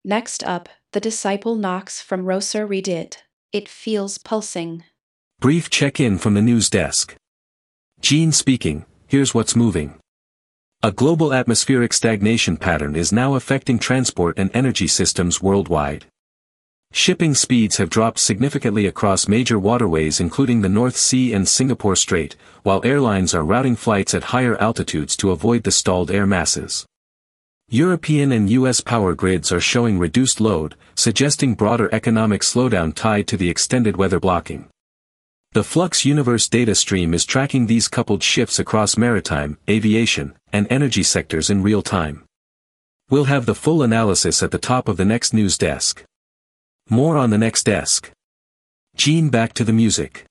Next up, the disciple knocks from Rosa Redit. It feels pulsing. Brief check-in from the news desk. Gene speaking, here's what's moving. A global atmospheric stagnation pattern is now affecting transport and energy systems worldwide. Shipping speeds have dropped significantly across major waterways including the North Sea and Singapore Strait, while airlines are routing flights at higher altitudes to avoid the stalled air masses. European and US power grids are showing reduced load, suggesting broader economic slowdown tied to the extended weather blocking. The Flux Universe data stream is tracking these coupled shifts across maritime, aviation, and energy sectors in real time. We'll have the full analysis at the top of the next news desk. More on the next desk. Gene, back to the music.